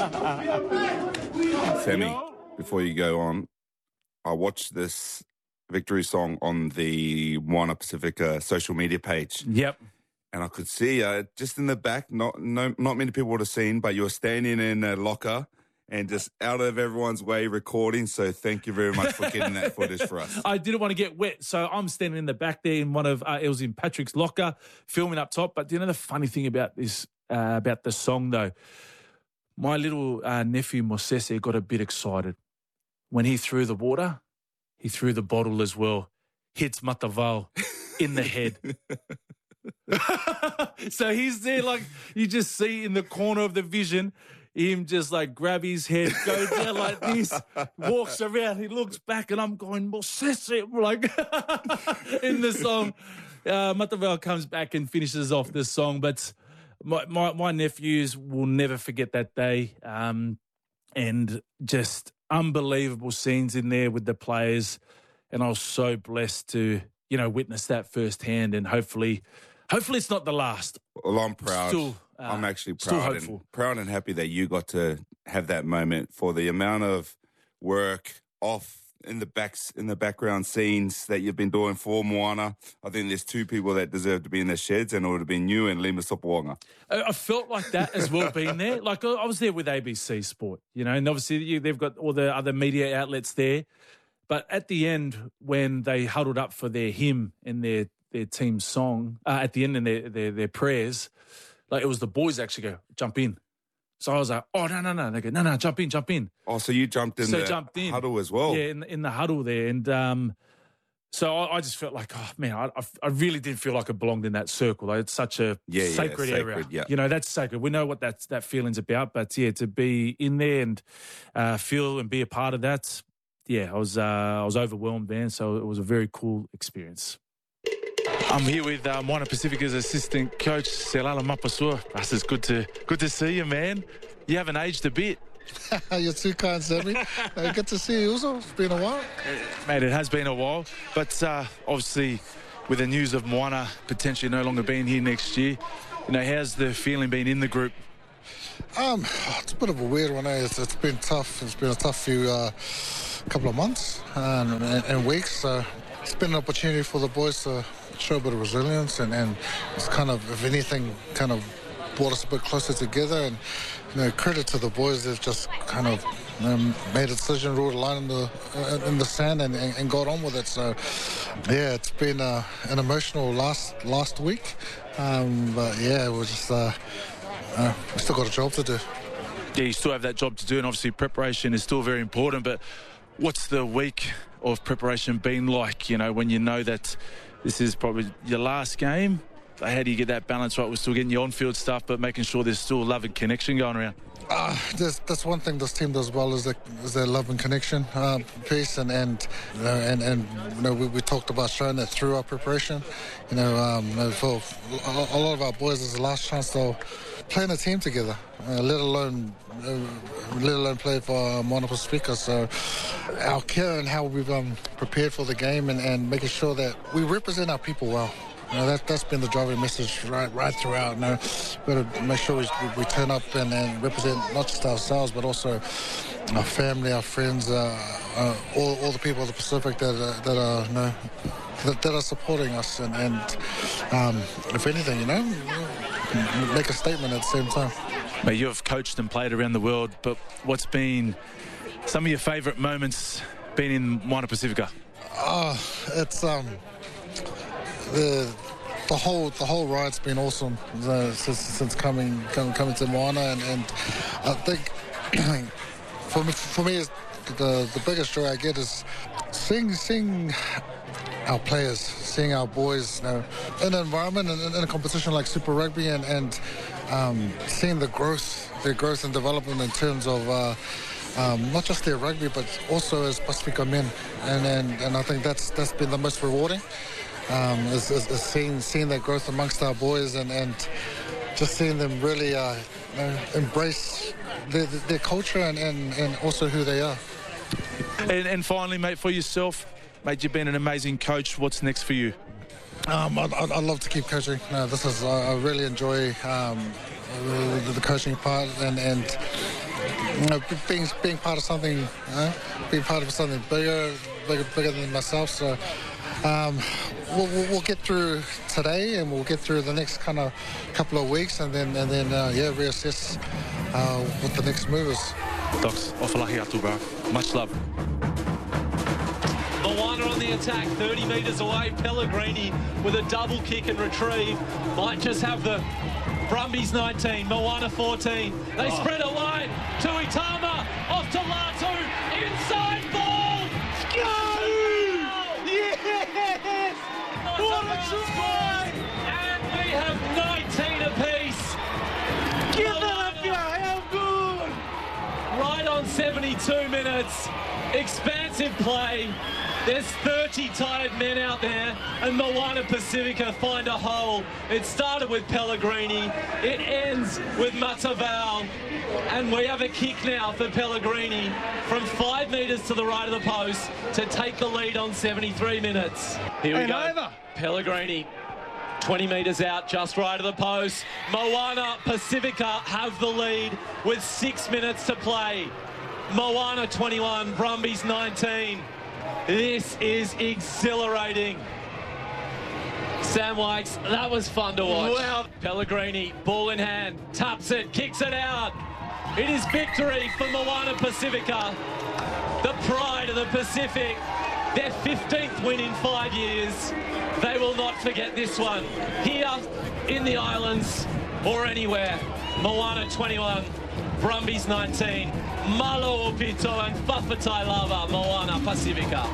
Femi, before you go on, I watched this victory song on the Moana Pacifica social media page. Yep. And I could see just in the back, not many people would have seen, but you were standing in a locker and just out of everyone's way recording. So thank you very much for getting that footage for us. I didn't want to get wet, so I'm standing in the back there in one of it was in Patrick's locker, filming up top. But you know the funny thing about this, about the song though, my little nephew Mosese got a bit excited when he threw the water. He threw the bottle as well. Hits Matavao in the head. So he's there, like you just see in the corner of the vision, him just like grab his head, go down like this, walks around, he looks back, and I'm going, Mosese, like in the song. Matavao comes back and finishes off the song, but my nephews will never forget that day, and just unbelievable scenes in there with the players, and I was so blessed to witness that firsthand, and hopefully it's not the last. Well, I'm proud. I'm actually proud and happy that you got to have that moment for the amount of work in the background scenes that you've been doing for Moana. I think there's two people that deserve to be in the sheds, and it would have been you and Lima Sopoaga. I felt like that as well, being there. Like I was there with ABC Sport, and obviously they've got all the other media outlets there. But at the end, when they huddled up for their hymn and their team song, at the end in their prayers, like it was the boys actually go, jump in. So I was like, oh, no. They go, no, jump in. Oh, so you jumped in huddle as well? Yeah, in the huddle there. And so I just felt like, oh, man, I really did feel like I belonged in that circle. Like, it's such a sacred area. Yeah. That's sacred. We know what that feeling's about. But, to be in there and feel and be a part of that, I was overwhelmed, man. So it was a very cool experience. I'm here with Moana Pacifica's assistant coach, Selala Mapasua. It's good to see you, man. You haven't aged a bit. You're too kind, Sammy. Good to see you also. It's been a while. Mate, it has been a while. But obviously, with the news of Moana potentially no longer being here next year, how's the feeling been in the group? It's a bit of a weird one, eh? It's been tough. It's been a tough few couple of months and weeks. So it's been an opportunity for the boys to show a bit of resilience, and it's kind of, if anything, kind of brought us a bit closer together. And credit to the boys, they've just kind of made a decision, ruled a line in the sand, and got on with it. So it's been an emotional last week, but we're just we still got a job to do. Yeah, you still have that job to do, and obviously preparation is still very important. But what's the week of preparation been like? When you know that this is probably your last game, how do you get that balance right? We're still getting your on-field stuff, but making sure there's still love and connection going around. That's one thing this team does well, is their love and connection piece, and we talked about showing that through our preparation. For a lot of our boys, it's the last chance they'll play in a team together, let alone play for Moana Pacifica. So our care and how we've prepared for the game, and making sure that we represent our people well. That's been the driving message right throughout. We've got to make sure we turn up and represent not just ourselves, but also our family, our friends, all the people of the Pacific that are supporting us, and if anything, make a statement at the same time. Mate, you have coached and played around the world, but what's been some of your favourite moments being in Moana Pacifica? It's the whole ride's been awesome since coming to Moana, and I think for me the biggest joy I get is seeing our players, seeing our boys, in an environment and in a competition like Super Rugby, and seeing their growth and development in terms of not just their rugby, but also as Pacifica men, and I think that's been the most rewarding. Is seeing that growth amongst our boys, and just seeing them really embrace their culture and also who they are. And finally, mate, for yourself, mate, you've been an amazing coach. What's next for you? I'd love to keep coaching. I really enjoy the coaching part, and being part of something, being part of something bigger than myself. So we'll get through today, and we'll get through the next kind of couple of weeks, and then reassess what the next move is. Docs, ofalahi atu, bro. Much love. Moana on the attack, 30 metres away. Pellegrini with a double kick and retrieve. Might just have the Brumbies 19, Moana 14. They spread it wide to Itama, off to Latu, inside ball. Go! Yes! What a try! And we have 19 apiece. Give that up here, how good! Right on 72 minutes. Expansive play. There's 30 tired men out there, and Moana Pacifica find a hole. It started with Pellegrini, it ends with Matavao, and we have a kick now for Pellegrini from 5 metres to the right of the post to take the lead on 73 minutes. Here we go. Pellegrini, 20 metres out, just right of the post. Moana Pacifica have the lead with 6 minutes to play. Moana 21, Brumbies 19. This is exhilarating. Sam Wykes, that was fun to watch. Wow. Pellegrini, ball in hand, taps it, kicks it out. It is victory for Moana Pacifica, the pride of the Pacific. Their 15th win in 5 years. They will not forget this one. Here in the islands or anywhere. Moana 21, Brumbies 19. Malo Opito and Fafatai Lava, Moana Pacifica.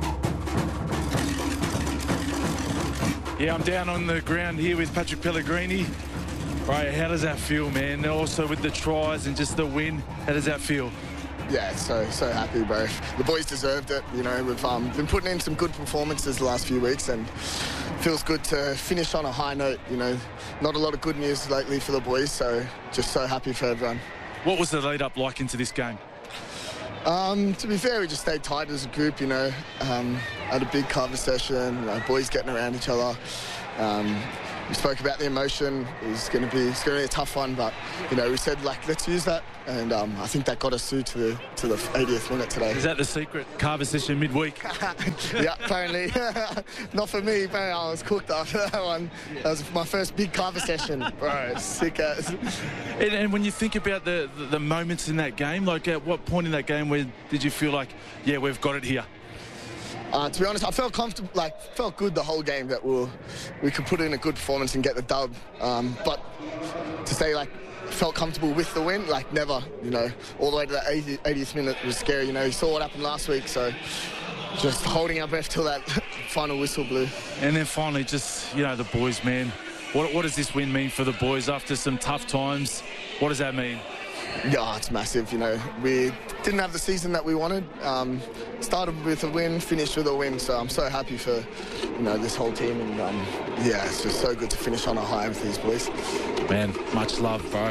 Yeah, I'm down on the ground here with Patrick Pellegrini. Right, how does that feel, man? And also with the tries and just the win, how does that feel? Yeah, so happy, bro. The boys deserved it. You know, we've been putting in some good performances the last few weeks, and feels good to finish on a high note. You know, not a lot of good news lately for the boys, so just so happy for everyone. What was the lead-up like into this game? To be fair, we just stayed tight as a group, you know. Had a big cover session, you know, boys getting around each other. We spoke about the emotion. It's going to be a tough one, but you know, we said like let's use that, and I think that got us through to the 80th minute today. Is that the secret carver session midweek? Yeah, apparently. Not for me, but I was cooked after that one. Yeah. That was my first big carver session, bro. Sick as. And when you think about the moments in that game, like at what point in that game where did you feel like, yeah, we've got it here? To be honest, I felt comfortable, felt good the whole game that we could put in a good performance and get the dub. But to say felt comfortable with the win, never, you know, all the way to that 80th minute was scary. You know, you saw what happened last week, so just holding our breath till that final whistle blew. And then finally, just, you know, the boys, man. What does this win mean for the boys after some tough times? What does that mean? Yeah, it's massive. You know, we didn't have the season that we wanted. Started with a win, finished with a win. So I'm so happy for, you know, this whole team. And yeah, it's just so good to finish on a high with these boys. Man, much love, bro.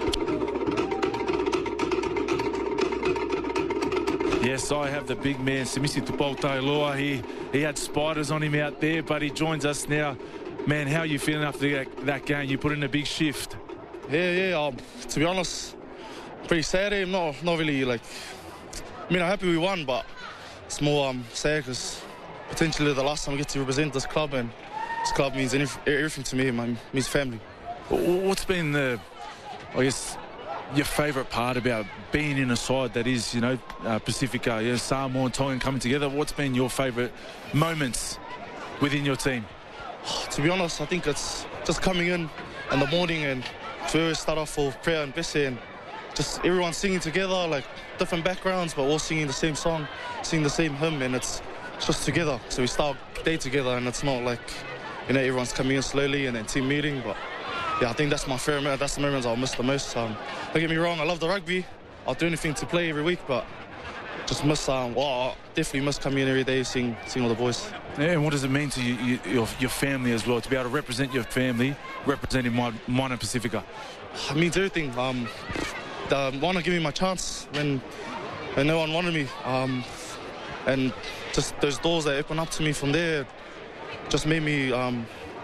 Yes, I have the big man, Simisi Tupou-Tailoa. He had spiders on him out there, but he joins us now. Man, how are you feeling after that game? You put in a big shift. Yeah. To be honest, pretty sad. I'm not really I'm happy we won, but it's more sad because potentially the last time I get to represent this club, and this club means everything to me. It means family. What's been your favourite part about being in a side that is, you know, Pacifica, you know, Samoa and Tongan coming together? What's been your favourite moments within your team? To be honest, I think it's just coming in the morning and we always start off for prayer and Bessie, and just everyone singing together, different backgrounds, but all singing the same song, singing the same hymn, and it's just together. So we start day together, and it's not you know, everyone's coming in slowly and then team meeting. But yeah, I think that's my favorite. That's the moments I'll miss the most. Don't get me wrong, I love the rugby. I'll do anything to play every week, but just miss. I definitely miss coming in every day, seeing all the boys. Yeah, and what does it mean to your family as well, to be able to represent your family, representing Moana Pacifica? It means everything. Moana gave me my chance when no one wanted me, and just those doors that opened up to me from there just made me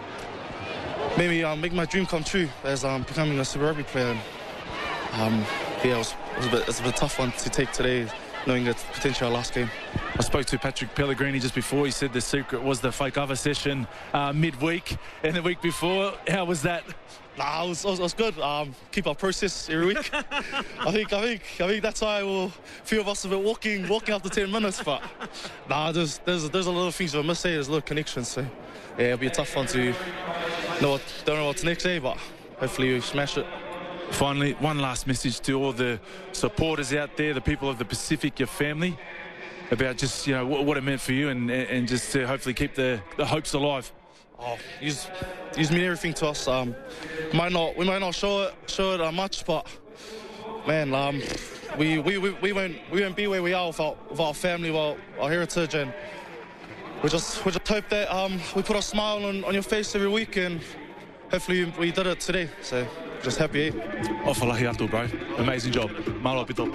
make my dream come true as becoming a Super Rugby player. yeah, it was a bit tough one to take today, knowing it's potentially our last game. I spoke to Patrick Pellegrini just before. He said the secret was the fake other session midweek and the week before. How was that? Nah, it was good. Keep our process every week. I think that's why a few of us have been walking after 10 minutes. But nah, there's a lot of things we miss. There's a lot of connections. So yeah, it'll be a tough one to don't know what's next day, but hopefully we smash it. Finally, one last message to all the supporters out there, the people of the Pacific, your family, about just what it meant for you and just to hopefully keep the hopes alive. Oh, he's mean everything to us. We might not show it much, but man, we won't be where we are without our family, without our heritage, and we just hope that we put a smile on your face every week, and hopefully we did it today. So just happy. Ofalahi atu, bro. Amazing job. Malo pito.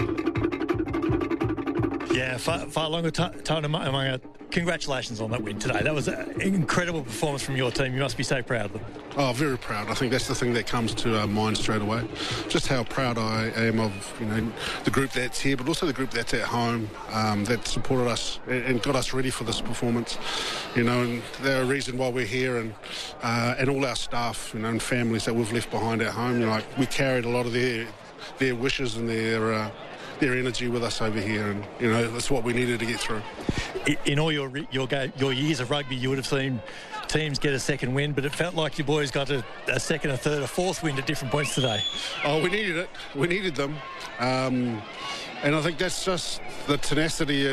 Yeah, far longer time. Congratulations on that win today. That was an incredible performance from your team. You must be so proud of them. Oh, very proud. I think that's the thing that comes to mind straight away. Just how proud I am of the group that's here, but also the group that's at home that supported us and got us ready for this performance. And they're a reason why we're here, and all our staff, and families that we've left behind at home. We carried a lot of their wishes and their energy with us over here, and that's what we needed to get through. In all your years of rugby, you would have seen teams get a second win, but it felt like your boys got a second, a third, a fourth win at different points today. Oh, we needed it. We needed them. And I think that's just the tenacity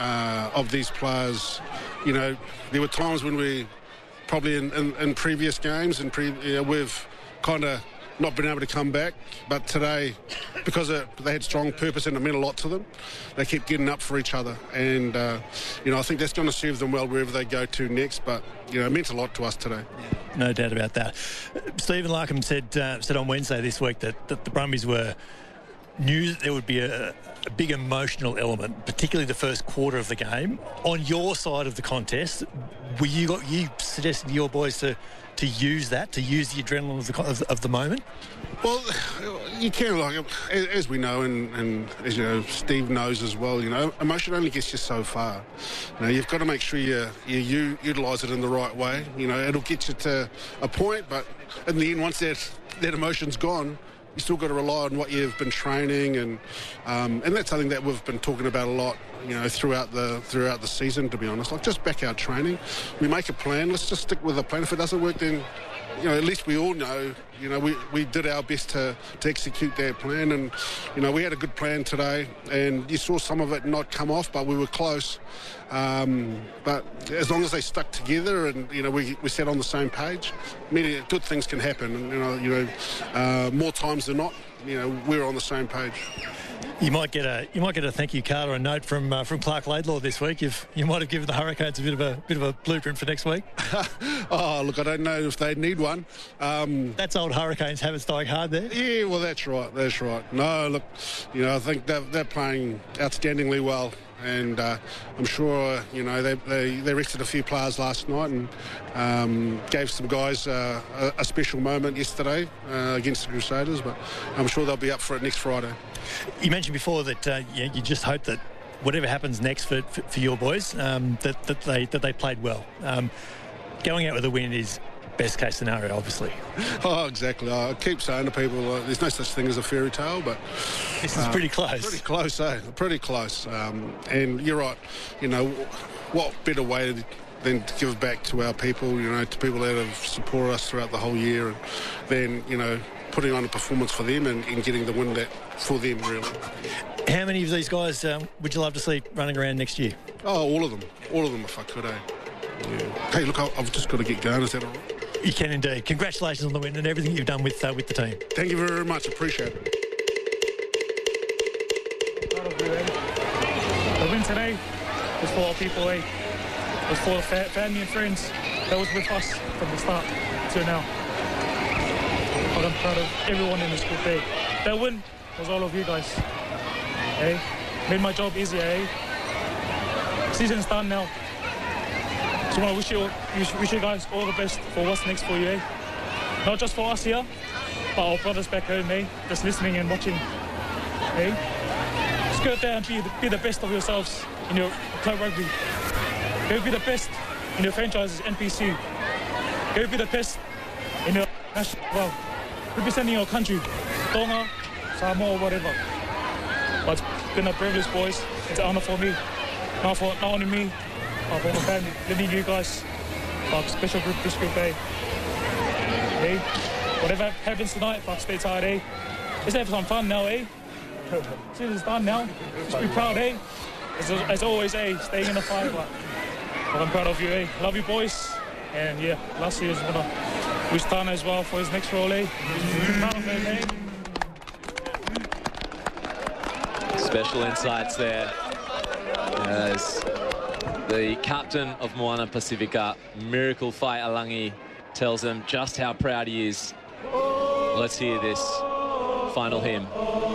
of these players. There were times when we probably in previous games we've kind of not been able to come back, but today, because they had strong purpose and it meant a lot to them, they kept getting up for each other, and I think that's going to serve them well wherever they go to next, but it meant a lot to us today. No doubt about that. Stephen Larkham said on Wednesday this week that the Brumbies knew there would be a big emotional element, particularly the first quarter of the game. On your side of the contest, you suggested to your boys to use the adrenaline of the moment? Well, you can, as we know, and as Steve knows as well, emotion only gets you so far. You've got to make sure you utilise it in the right way. It'll get you to a point, but in the end, once that emotion's gone, you still got to rely on what you've been training, and that's something that we've been talking about a lot, throughout the season. To be honest, just back our training. We make a plan. Let's just stick with the plan. If it doesn't work, then at least we all know. We did our best to execute that plan, and we had a good plan today. And you saw some of it not come off, but we were close. But as long as they stuck together and we sat on the same page, many good things can happen. More times than not, we're on the same page. You might get a thank you card or a note from Clark Laidlaw this week. You might have given the Hurricanes a bit of a blueprint for next week. Oh, look, I don't know if they need one. That's old Hurricanes habits dying hard there. Yeah, well, that's right. No, look, I think they're playing outstandingly well. And I'm sure, they rested a few players last night and gave some guys a special moment yesterday against the Crusaders, but I'm sure they'll be up for it next Friday. You mentioned before that you just hope that whatever happens next for your boys, that they played well. Going out with a win is best case scenario, obviously. Oh, exactly. I keep saying to people, there's no such thing as a fairy tale, but this is pretty close. Pretty close, eh? Pretty close. And you're right. What better way than to give back to our people? To people that have supported us throughout the whole year, and then putting on a performance for them and getting the win for them, really. How many of these guys would you love to see running around next year? Oh, all of them if I could, eh? Yeah. Hey, look, I've just got to get going. Is that all right? You can indeed. Congratulations on the win and everything you've done with the team. Thank you very much. Appreciate it. The win today was for our people, eh? It was for the family and friends that was with us from the start to now. But I'm proud of everyone in this group, eh? That win was all of you guys, eh? Made my job easier, eh? Season's done now. So I want to wish you guys all the best for what's next for you, eh? Not just for us here, but our brothers back home, eh? Just listening and watching. Hey? Just go out there and be the best of yourselves in your club rugby. Go be the best in your franchises, NPC. Go be the best in your national, well, representing your country, Tonga, Samoa, whatever. But it's been a privilege, boys. It's an honor for me. Not only me, but for my family, leading you guys, like special group, this group, eh? Hey, whatever happens tonight, fuck, stay tired, eh? Let's have some fun now, eh? Since it's done now, just be proud, eh? As always, eh? Staying in the fight, but I'm proud of you, eh? Love you, boys. And yeah, last year's gonna wish Tana as well for his next role, eh? Proud of him, eh? Special insights there as the captain of Moana Pacifica, Miracle Fai Alangi, tells them just how proud he is. Let's hear this final hymn.